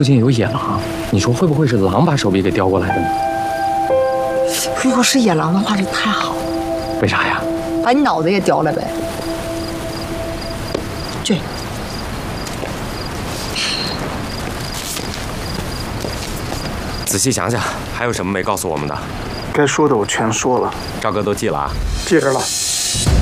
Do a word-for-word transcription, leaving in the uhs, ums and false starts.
附近有野狼，你说会不会是狼把手臂给叼过来的呢？ 如果是野狼的话，这太好了。 为啥呀？ 把你脑子也叼了呗。去。 仔细想想，还有什么没告诉我们的？ 该说的我全说了， 赵哥都记了啊。 记着了。